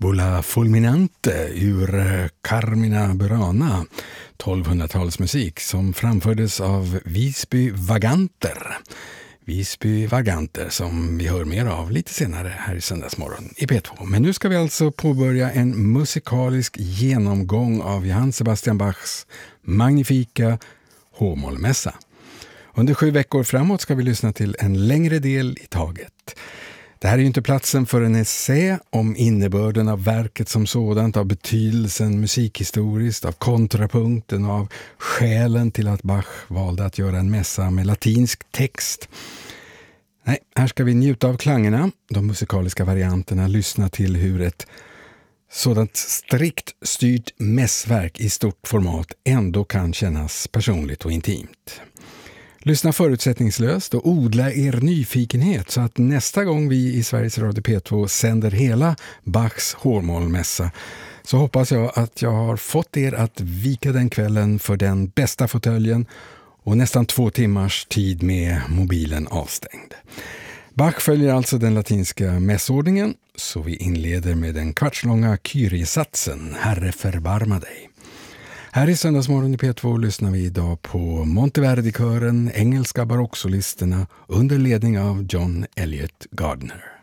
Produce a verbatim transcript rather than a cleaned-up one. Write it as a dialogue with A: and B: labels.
A: Nuvola fulminante ur Carmina Burana, tolvhundratalsmusik som framfördes av Visby Vaganter. Visby Vaganter som vi hör mer av lite senare här i Söndagsmorgon i P två. Men nu ska vi alltså påbörja en musikalisk genomgång av Johann Sebastian Bachs magnifika H-mollmässa. Under sju veckor framåt ska vi lyssna till en längre del i taget. Det här är ju inte platsen för en essä om innebörden av verket som sådant, av betydelsen musikhistoriskt, av kontrapunkten, av skälen till att Bach valde att göra en mässa med latinsk text. Nej, här ska vi njuta av klangerna, de musikaliska varianterna, lyssna till hur ett sådant strikt styrt mässverk i stort format ändå kan kännas personligt och intimt. Lyssna förutsättningslöst och odla er nyfikenhet så att nästa gång vi i Sveriges Radio P två sänder hela Bachs H-mollmässa så hoppas jag att jag har fått er att vika den kvällen för den bästa fåtöljen och nästan två timmars tid med mobilen avstängd. Bach följer alltså den latinska mässordningen, så vi inleder med den kvartslånga Kyrie-satsen, Herre förbarma dig. Här i Söndagsmorgon i P två lyssnar vi idag på Monteverdi-kören, engelska barocksolisterna under ledning av John Elliott Gardner.